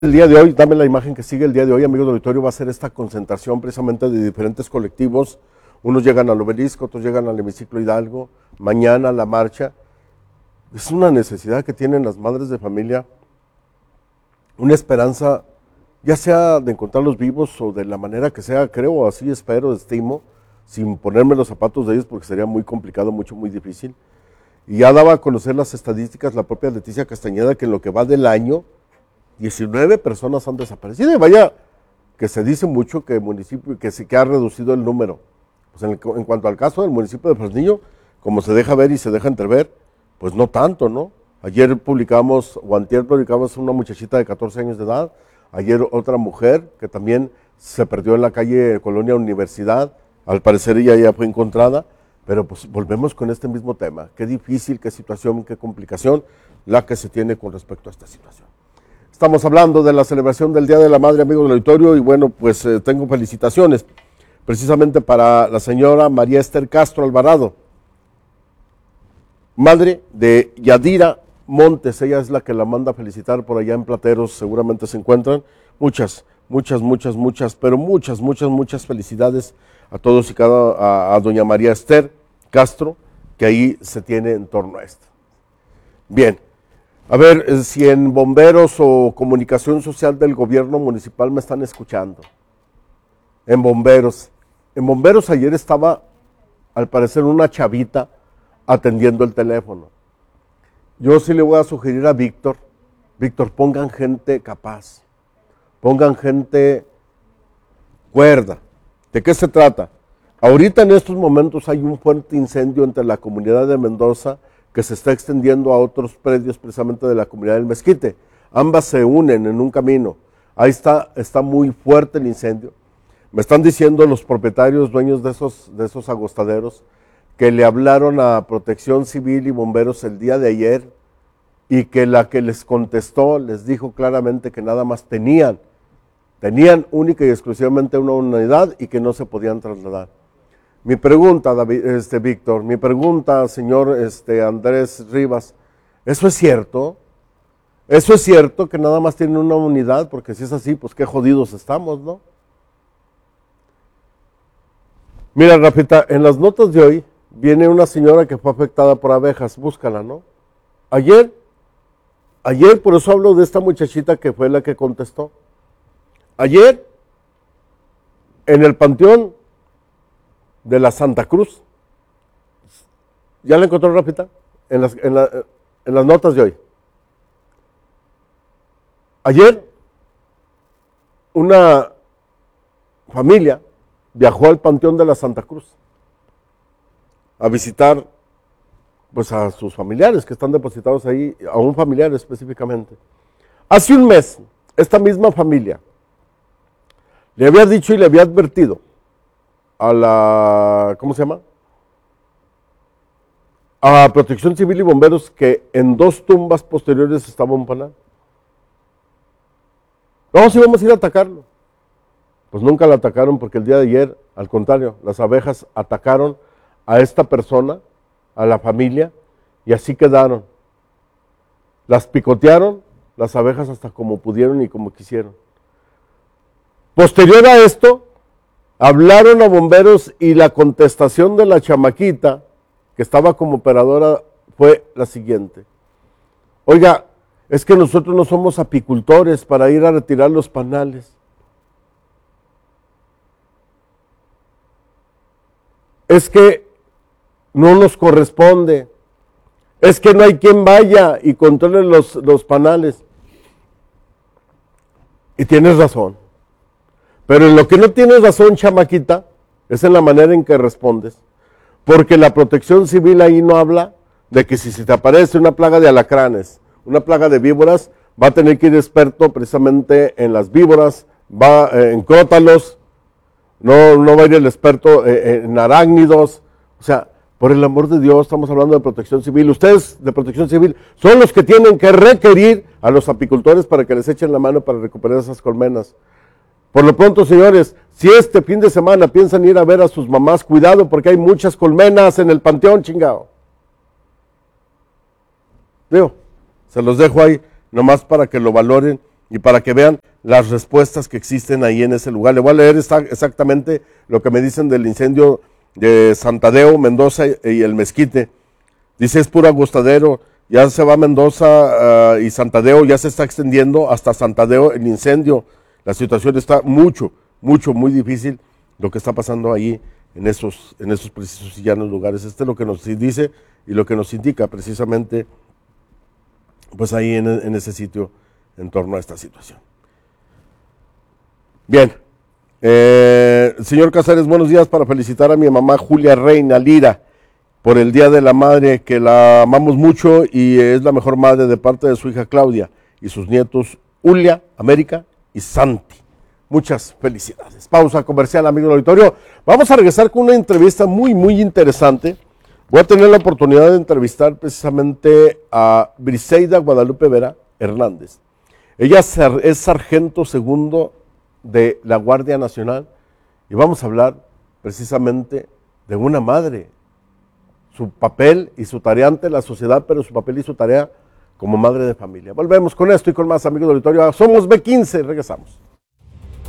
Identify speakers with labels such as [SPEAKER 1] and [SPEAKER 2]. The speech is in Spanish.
[SPEAKER 1] El día de hoy, dame la imagen que sigue. El día de hoy, amigos del auditorio, va a ser esta concentración precisamente de diferentes colectivos. Unos llegan al Obelisco, otros llegan al Hemiciclo Hidalgo, mañana la marcha. Es una necesidad que tienen las madres de familia, una esperanza, ya sea de encontrarlos vivos o de la manera que sea, creo, así espero, estimo, sin ponerme los zapatos de ellos porque sería muy complicado, muy difícil. Y ya daba a conocer las estadísticas la propia Leticia Castañeda, que en lo que va del año, 19 personas han desaparecido. Y vaya, que se dice mucho que el municipio, que ha reducido el número. Pues en cuanto al caso del municipio de Fresnillo, como se deja ver y se deja entrever, pues no tanto, ¿no? Ayer publicamos, o antier publicamos una muchachita de 14 años de edad, ayer otra mujer que también se perdió en la calle Colonia Universidad, al parecer ella ya fue encontrada, pero pues volvemos con este mismo tema. Qué difícil, qué situación, qué complicación la que se tiene con respecto a esta situación. Estamos hablando de la celebración del Día de la Madre, amigos del auditorio, y bueno, pues tengo felicitaciones precisamente para la señora María Esther Castro Alvarado, madre de Yadira Montes. Ella es la que la manda a felicitar por allá en Plateros, seguramente se encuentran. Muchas felicidades a todos y a doña María Esther Castro, que ahí se tiene en torno a esto. Bien. A ver, si en bomberos o comunicación social del gobierno municipal me están escuchando. En bomberos ayer estaba, al parecer, una chavita atendiendo el teléfono. Yo sí le voy a sugerir a Víctor, pongan gente capaz, pongan gente cuerda. ¿De qué se trata? Ahorita en estos momentos hay un fuerte incendio entre la comunidad de Mendoza que se está extendiendo a otros predios precisamente de la comunidad del Mezquite. Ambas se unen en un camino. Ahí está muy fuerte el incendio. Me están diciendo los propietarios, dueños de esos agostaderos, que le hablaron a Protección Civil y Bomberos el día de ayer y que la que les contestó les dijo claramente que nada más tenían única y exclusivamente una unidad y que no se podían trasladar. Mi pregunta, Víctor, mi pregunta, señor Andrés Rivas, ¿eso es cierto? ¿Eso es cierto que nada más tienen una unidad? Porque si es así, pues qué jodidos estamos, ¿no? Mira, Rafita, en las notas de hoy viene una señora que fue afectada por abejas, búscala, ¿no? Ayer, por eso hablo de esta muchachita que fue la que contestó. Ayer, en el panteón de la Santa Cruz. ¿Ya la encontró, Rafita? En las notas de hoy. Ayer, una familia viajó al panteón de la Santa Cruz a visitar pues a sus familiares que están depositados ahí, a un familiar específicamente. Hace un mes, esta misma familia le había dicho y le había advertido a la, ¿cómo se llama? A Protección Civil y Bomberos que en 2 tumbas posteriores estaba un panal. No, sí vamos a ir a atacarlo. Pues nunca la atacaron porque el día de ayer, al contrario, las abejas atacaron a esta persona, a la familia, y así quedaron. Las picotearon, las abejas hasta como pudieron y como quisieron. Posterior a esto, hablaron a bomberos y la contestación de la chamaquita, que estaba como operadora, fue la siguiente. Oiga, es que nosotros no somos apicultores para ir a retirar los panales. Es que no nos corresponde. Es que no hay quien vaya y controle los panales. Y tienes razón. Pero en lo que no tienes razón, chamaquita, es en la manera en que respondes. Porque la Protección Civil ahí no habla de que si se te aparece una plaga de alacranes, una plaga de víboras, va a tener que ir experto precisamente en las víboras, en crótalos, no va a ir el experto en arácnidos. O sea, por el amor de Dios, estamos hablando de Protección Civil. Ustedes de Protección Civil son los que tienen que requerir a los apicultores para que les echen la mano para recuperar esas colmenas. Por lo pronto, señores, si este fin de semana piensan ir a ver a sus mamás, cuidado porque hay muchas colmenas en el panteón, chingado. Digo, se los dejo ahí nomás para que lo valoren y para que vean las respuestas que existen ahí en ese lugar. Le voy a leer exactamente lo que me dicen del incendio de Santadeo, Mendoza y el Mezquite. Dice, es puro agostadero, ya se va Mendoza y Santadeo, ya se está extendiendo hasta Santadeo el incendio. La situación está muy difícil, lo que está pasando ahí en esos precisos y llanos lugares. Este es lo que nos dice y lo que nos indica precisamente, pues ahí en ese sitio, en torno a esta situación. Bien, señor Casares, buenos días, para felicitar a mi mamá Julia Reina Lira por el Día de la Madre, que la amamos mucho y es la mejor madre, de parte de su hija Claudia y sus nietos Julia, América y Santi. Muchas felicidades. Pausa comercial, amigo del auditorio. Vamos a regresar con una entrevista muy interesante. Voy a tener la oportunidad de entrevistar precisamente a Briseida Guadalupe Vera Hernández. Ella es sargento segundo de la Guardia Nacional y vamos a hablar precisamente de una madre, su papel y su tarea ante la sociedad, pero su papel y su tarea como madre de familia. Volvemos con esto y con más, amigos del auditorio. Somos B15, regresamos.